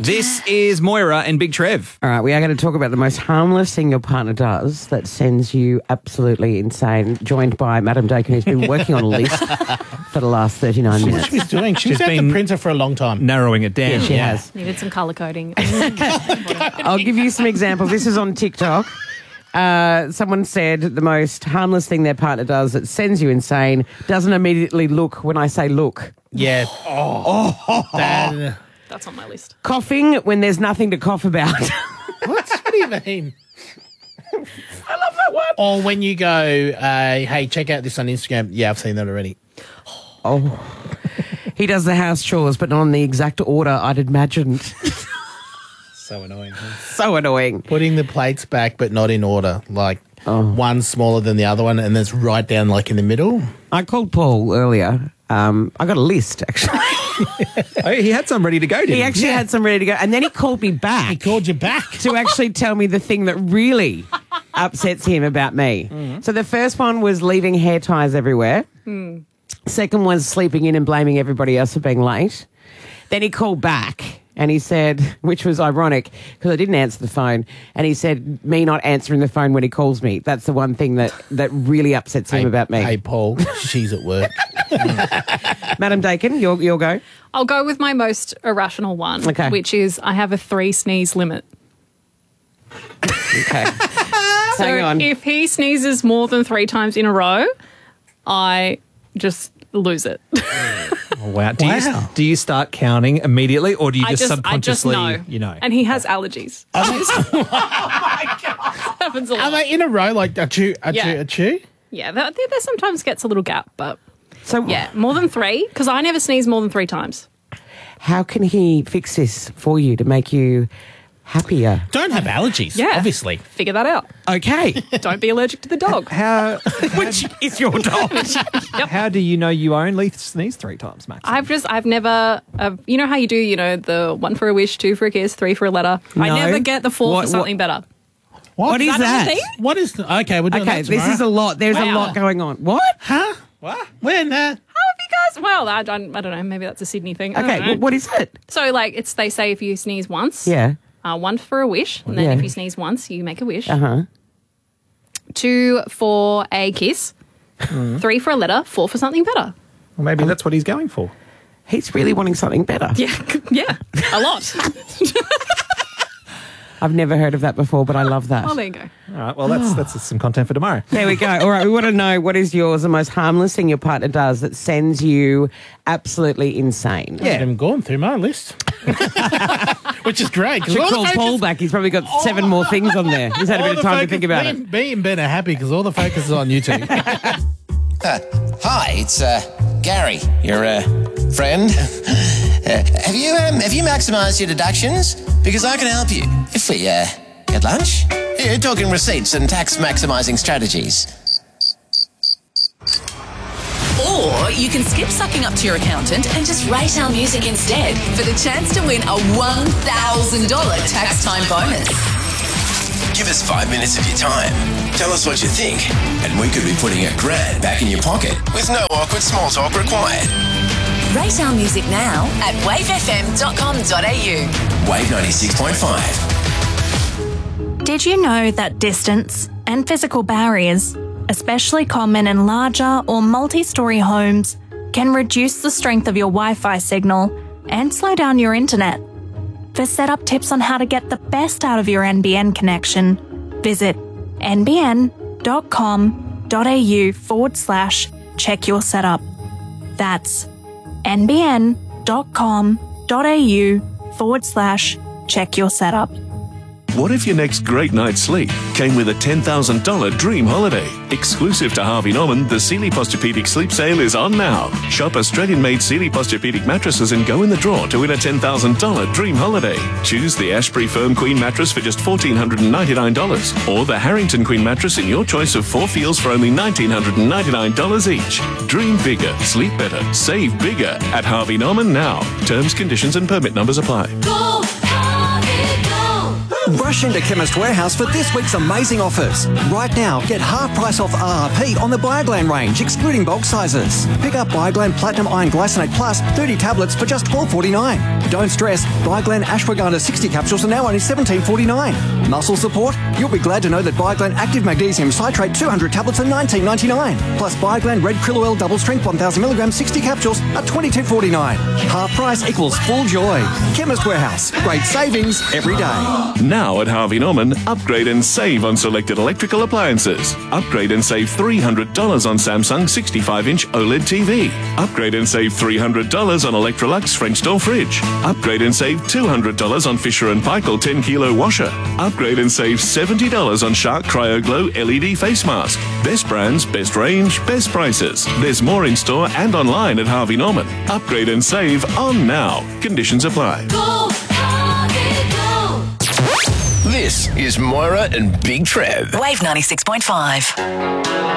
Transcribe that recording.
This is Moira and Big Trev. All right, we are going to talk about the most harmless thing your partner does that sends you absolutely insane, joined by Madam Dakin, who's been working on a list for the last 39 minutes. What she's doing? She's had the printer for a long time. Narrowing it down. Yeah, she has. Needed some colour coding. I'll give you some examples. This is on TikTok. Someone said the most harmless thing their partner does that sends you insane, doesn't immediately look when I say look. Yeah. That's on my list. Coughing when there's nothing to cough about. What do you mean? I love that one. Or when you go, hey, check out this on Instagram. Yeah, I've seen that already. Oh. He does the house chores, but not in the exact order I'd imagined. So annoying. So annoying. Putting the plates back, but not in order. Like one smaller than the other one, and it's right down like in the middle. I called Paul earlier. I got a list, actually. He had some ready to go, didn't he? He actually had some ready to go. And then he called me back. He called you back. To actually tell me the thing that really upsets him about me. Mm-hmm. So the first one was leaving hair ties everywhere. Mm. Second was sleeping in and blaming everybody else for being late. Then he called back and he said, which was ironic because I didn't answer the phone, and he said me not answering the phone when he calls me. That's the one thing that really upsets him about me. Hey, Paul, she's at work. Madam Dakin, you'll go. I'll go with my most irrational one, which is I have a 3 sneeze limit. Okay. So Hang on. if he sneezes more than 3 times in a row, I just lose it. Oh, wow. Do you start counting immediately, or do you just subconsciously, I just know. And he has allergies. Oh my God. Happens a lot. Are they in a row like a chew? Yeah, there sometimes gets a little gap, but so yeah, more than 3, because I never sneeze more than 3 times. How can he fix this for you to make you happier? Don't have allergies, obviously. Figure that out. Okay. Don't be allergic to the dog. Which is your dog. Yep. How do you know you only sneeze 3 times, Max? I've never, you know how you do, the 1 for a wish, 2 for a kiss, 3 for a letter? No. I never get the 4 for something better. What is that? What is okay? We're doing that tomorrow. This is a lot. There's a lot going on. What? Huh? What? When? How have you guys? Well, I don't know. Maybe that's a Sydney thing. Okay. What is it? So, they say if you sneeze once, 1 for a wish, and then if you sneeze once, you make a wish. 2 for a kiss, 3 for a letter, 4 for something better. Well, maybe that's what he's going for. He's really wanting something better. Yeah, a lot. I've never heard of that before, but I love that. Well, there you go. All right, well, that's some content for tomorrow. There we go. All right, we want to know what is yours, the most harmless thing your partner does that sends you absolutely insane. Yeah. I'm going through my list. Which is great. Should call Paul back. He's probably got 7 more things on there. He's had a bit of time to think about it. Me and Ben are happy because all the focus is on you two. Hi, it's Gary, your friend. Have you maximised your deductions? Because I can help you. If we get lunch, here talking receipts and tax maximising strategies. Or you can skip sucking up to your accountant and just rate our music instead for the chance to win a $1,000 tax time bonus. Give us 5 minutes of your time. Tell us what you think, and we could be putting $1,000 back in your pocket with no awkward small talk required. Rate our music now at wavefm.com.au. Wave 96.5. Did you know that distance and physical barriers, especially common in larger or multi-storey homes, can reduce the strength of your Wi-Fi signal and slow down your internet? For setup tips on how to get the best out of your NBN connection, visit nbn.com.au/check your setup. That's nbn.com.au/check your setup. What if your next great night's sleep came with a $10,000 dream holiday? Exclusive to Harvey Norman, the Sealy Posturepedic Sleep Sale is on now. Shop Australian-made Sealy Posturepedic mattresses and go in the draw to win a $10,000 dream holiday. Choose the Ashbury Firm Queen mattress for just $1,499 or the Harrington Queen mattress in your choice of 4 feels for only $1,999 each. Dream bigger, sleep better, save bigger at Harvey Norman now. Terms, conditions and permit numbers apply. Go, Harvey, go! Rush into Chemist Warehouse for this week's amazing offers. Right now, get half price off RRP on the Bioglan range, excluding bulk sizes. Pick up Bioglan Platinum Iron Glycinate Plus 30 tablets for just $12.49. Don't stress, Bioglan Ashwagandha 60 capsules are now only $17.49. Muscle support? You'll be glad to know that Bioglan Active Magnesium Citrate 200 tablets are $19.99. Plus Bioglan Red Krill Oil Double Strength 1000 milligrams 60 capsules are $22.49. Half price equals full joy. Chemist Warehouse. Great savings every day. Now at Harvey Norman, upgrade and save on selected electrical appliances. Upgrade and save $300 on Samsung 65-inch OLED TV. Upgrade and save $300 on Electrolux French door fridge. Upgrade and save $200 on Fisher & Paykel 10-kilo washer. Upgrade and save $70 on Shark Cryo Glow LED face mask. Best brands, best range, best prices. There's more in store and online at Harvey Norman. Upgrade and save on now. Conditions apply. Go, Harvey, go. This is Moira and Big Trev. Wave 96.5.